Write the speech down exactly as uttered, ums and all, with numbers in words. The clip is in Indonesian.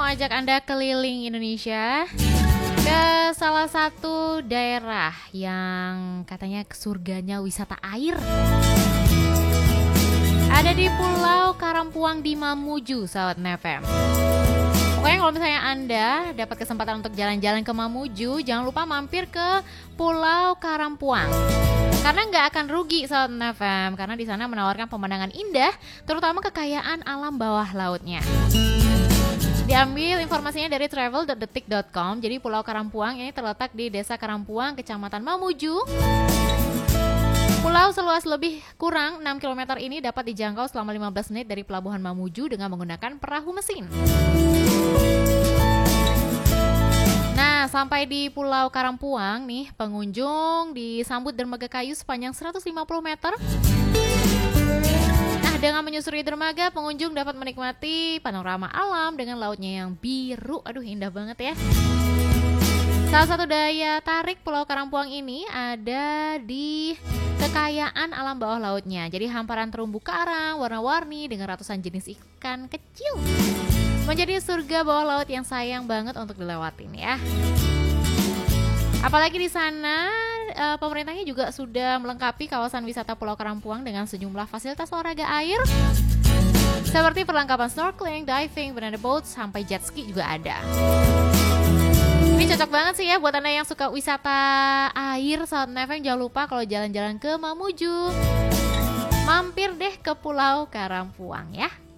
ajak Anda keliling Indonesia ke salah satu daerah yang katanya surganya wisata air. Ada di Pulau Karampuang di Mamuju, sahabat N F M. Pokoknya kalau misalnya Anda dapat kesempatan untuk jalan-jalan ke Mamuju, jangan lupa mampir ke Pulau Karampuang. Karena nggak akan rugi, sahabat N F M, karena di sana menawarkan pemandangan indah, terutama kekayaan alam bawah lautnya. Diambil informasinya dari travel dot detik dot com. Jadi Pulau Karampuang ini terletak di Desa Karampuang, Kecamatan Mamuju. Pulau seluas lebih kurang enam kilometer ini dapat dijangkau selama lima belas menit dari Pelabuhan Mamuju dengan menggunakan perahu mesin. Nah, sampai di Pulau Karampuang nih, pengunjung disambut dermaga kayu sepanjang seratus lima puluh meter. Nah, dengan menyusuri dermaga, pengunjung dapat menikmati panorama alam dengan lautnya yang biru. Aduh, indah banget ya. Salah satu daya tarik Pulau Karampuang ini ada di kekayaan alam bawah lautnya. Jadi hamparan terumbu karang warna-warni dengan ratusan jenis ikan kecil. Menjadi surga bawah laut yang sayang banget untuk dilewatin ya. Apalagi di sana uh, pemerintahnya juga sudah melengkapi kawasan wisata Pulau Karampuang dengan sejumlah fasilitas olahraga air seperti perlengkapan snorkeling, diving, banana boat, sampai jet ski juga ada. Ini cocok banget sih ya buat Anda yang suka wisata air, sahabat N F M. Jangan lupa kalau jalan-jalan ke Mamuju, mampir deh ke Pulau Karampuang ya.